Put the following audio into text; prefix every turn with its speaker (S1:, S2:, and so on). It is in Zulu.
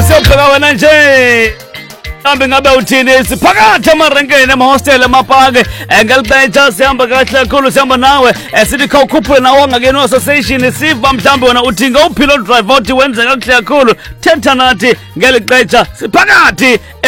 S1: siyobheka wena nje. Mhlambe ngabe uthini siphakathi amarenkeni amahostel amapake ngelibetha sihamba kahle kakhulu sihamba nawe sithi khawukhuphule nawo angakeni association siva mhlambe wena udinga uphilo drive uthi wenze kahle kakhulu thetha nathi ngelixetsha siphakathi